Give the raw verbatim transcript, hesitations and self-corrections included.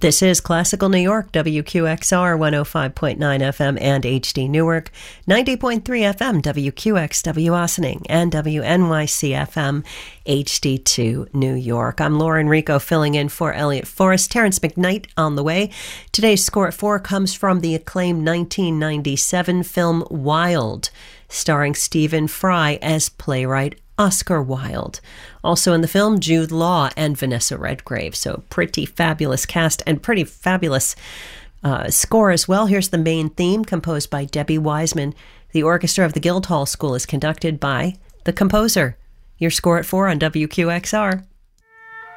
This is Classical New York, W Q X R one oh five point nine F M and H D Newark, ninety point three F M, W Q X W Ossining, and W N Y C F M, H D two New York. I'm Lauren Rico filling in for Elliot Forrest. Terrence McKnight on the way. Today's Score at Four comes from the acclaimed nineteen ninety-seven film Wilde, starring Stephen Fry as playwright Oscar Wilde. Also in the film, Jude Law and Vanessa Redgrave. So pretty fabulous cast and pretty fabulous uh, score as well. Here's the main theme, composed by Debbie Wiseman. The orchestra of the Guildhall School is conducted by the composer. Your Score at Four on W Q X R.